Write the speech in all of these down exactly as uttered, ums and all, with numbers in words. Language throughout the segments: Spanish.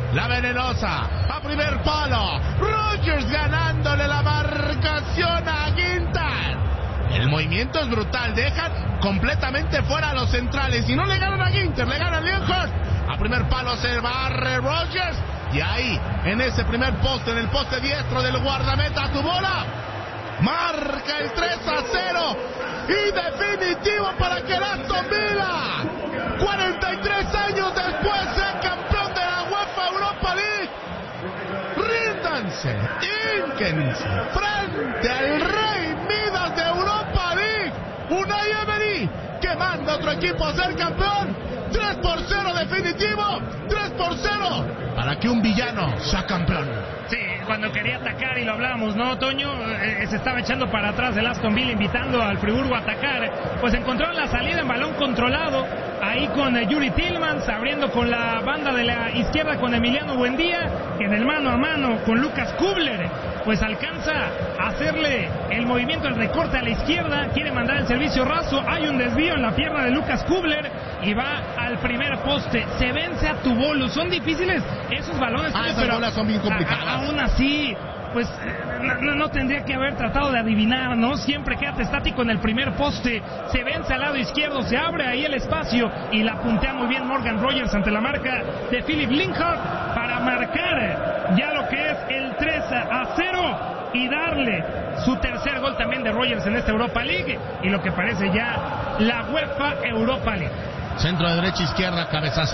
La venenosa, a primer palo. Rogers ganándole la marcación a Ginter. El movimiento es brutal, dejan completamente fuera a los centrales. Y no le ganan a Ginter, le ganan a Lienhardt. A primer palo se barre Rogers. Y ahí, en ese primer poste, en el poste diestro del guardameta, tu bola. Marca el tres a cero. Y definitivo para que el Aston Villa, cuarenta y tres años después, sea campeón de la UEFA Europa League. Ríndanse, hínquense frente al Rey Midas de Europa League, Unai Emery, que manda a otro equipo a ser campeón. tres por cero definitivo, tres por cero, para que un villano sea campeón. Sí, cuando quería atacar, y lo hablábamos, ¿no, Toño? Eh, se estaba echando para atrás el Aston Villa, invitando al Friburgo a atacar. Pues encontraron la salida en balón controlado, ahí con eh, Yuri Tillmans, abriendo con la banda de la izquierda con Emiliano Buendía, que en el mano a mano con Lucas Kubler, pues alcanza a hacerle el movimiento, el recorte a la izquierda, quiere mandar el servicio raso, hay un desvío en la pierna de Lucas Kubler, y va al primer poste, se vence a Tubolo. Son difíciles esos balones, ah, esas pero bolas son bien complicadas. A, aún así, pues no, no tendría que haber tratado de adivinar, ¿no? Siempre quédate estático en el primer poste, se vence al lado izquierdo, se abre ahí el espacio y la puntea muy bien Morgan Rogers ante la marca de Philip Lienhardt para marcar ya lo que es el tres a cero y darle su tercer gol también de Rogers en esta Europa League y lo que parece ya la UEFA Europa League. Centro de derecha, izquierda, cabezazo.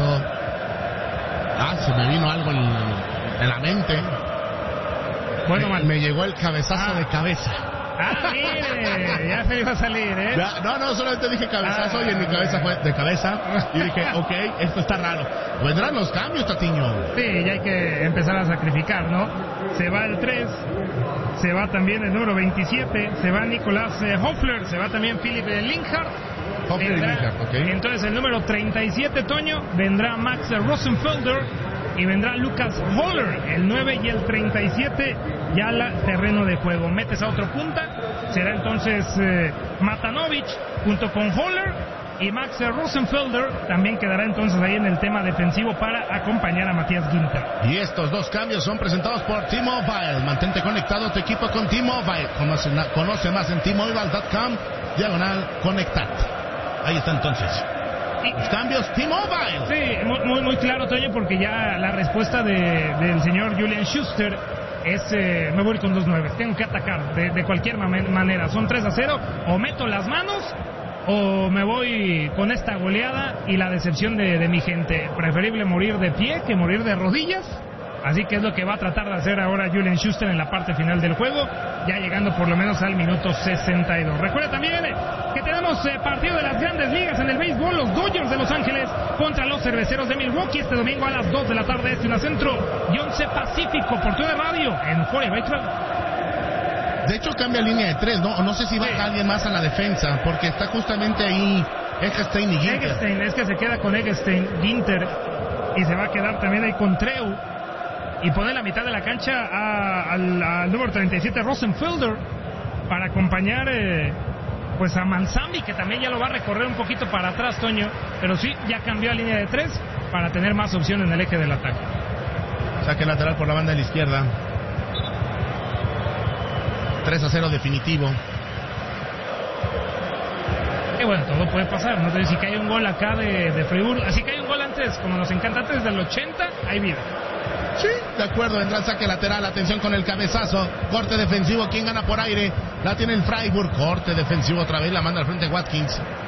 Ah, se me vino algo en, en la mente. Bueno, me, me llegó el cabezazo ah. de cabeza. Ah, mire, ya se iba a salir, ¿eh? Ya, no, no, solamente dije cabezazo ah, y en mi cabeza fue de cabeza. Y dije, ok, esto está raro. Vendrán los cambios, Tatiño. Sí, ya hay que empezar a sacrificar, ¿no? Se va el tres, se va también el número veintisiete, se va Nicolás eh, Hoffler, se va también Philip Lienhardt. Vendrá, okay. Entonces el número treinta y siete, Toño, vendrá Max Rosenfelder y vendrá Lucas Holler, el nueve y el treinta y siete ya al terreno de juego. Metes a otro punta, será entonces eh, Matanovic junto con Holler, y Max Rosenfelder también quedará entonces ahí en el tema defensivo para acompañar a Matías Ginter. Y estos dos cambios son presentados por T-Mobile. Mantente conectado a tu equipo con T-Mobile. Conoce, conoce más en T Mobile punto com diagonal conectarte. Ahí está entonces. Sí. Los cambios T-Mobile. Sí, muy, muy claro, Toño, porque ya la respuesta de, del señor Julian Schuster es, eh, me voy con dos nueve. Tengo que atacar de, de cualquier manera. Son tres a cero. O meto las manos o me voy con esta goleada y la decepción de, de mi gente. Preferible morir de pie que morir de rodillas. Así que es lo que va a tratar de hacer ahora Julian Schuster en la parte final del juego, ya llegando por lo menos al minuto sesenta y dos. Recuerda también que tenemos eh, partido de las grandes ligas en el béisbol, los Dodgers de Los Ángeles contra los Cerveceros de Milwaukee este domingo a las dos de la tarde, este una centro y once pacífico, por tu de radio en Foria Virtual. De hecho cambia línea de tres, ¿no? No sé si baja sí. alguien más a la defensa, porque está justamente ahí Eggestein y Ginter. Eggestein, es que se queda con Eggestein, Ginter, y se va a quedar también ahí con Treu. Y pone la mitad de la cancha a, al, al número treinta y siete, Rosenfelder, para acompañar eh, pues a Manzambi, que también ya lo va a recorrer un poquito para atrás, Toño. Pero sí, ya cambió a línea de tres para tener más opción en el eje del ataque. Saque lateral por la banda de la izquierda. tres a cero definitivo. Y bueno, todo puede pasar, ¿no? Entonces, si cae un gol acá de, de Friburgo, así que hay un gol antes, como nos encanta, antes del ochenta, hay vida. Sí, de acuerdo, vendrá el saque lateral, atención con el cabezazo, corte defensivo, ¿quién gana por aire? La tiene el Freiburg, corte defensivo otra vez, la manda al frente Watkins.